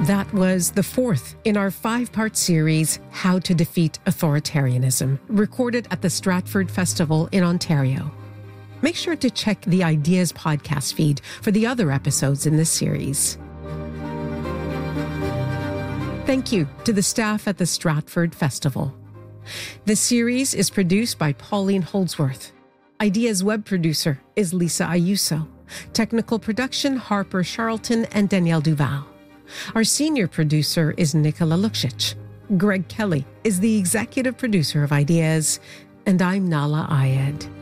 That was the fourth in our 5-part series, How to Defeat Authoritarianism, recorded at the Stratford Festival in Ontario. Make sure to check the Ideas podcast feed for the other episodes in this series. Thank you to the staff at the Stratford Festival. The series is produced by Pauline Holdsworth. Ideas web producer is Lisa Ayuso. Technical production, Harper Charlton and Danielle Duval. Our senior producer is Nicola Luksic. Greg Kelly is the executive producer of Ideas, and I'm Nala Ayed.